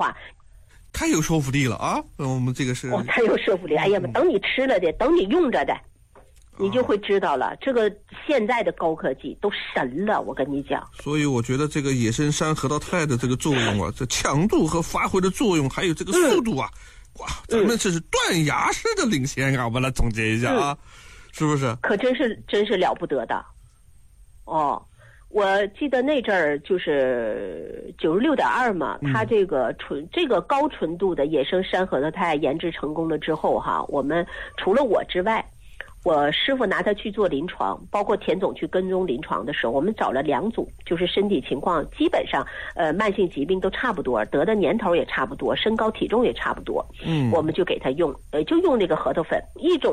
话， 太有说服力了啊！我们这个是太有说服力。哎呀，等你吃了的，等你用着的，你就会知道了。这个现在的高科技都神了，我跟你讲。 所以我觉得这个野生山核桃肽的这个作用啊，这强度和发挥的作用，还有这个速度啊，哇，咱们这是断崖式的领先啊！我们来总结一下啊，是不是？ 可真是了不得的。哦，我记得那阵儿就是96.2嘛，它这个高纯度的野生山核桃肽研制成功了之后哈，我们除了我之外，我师傅拿它去做临床，包括田总去跟踪临床的时候，我们找了2组，就是身体情况基本上慢性疾病都差不多，得的年头也差不多，身高体重也差不多，我们就给他用就用那个核桃粉，一种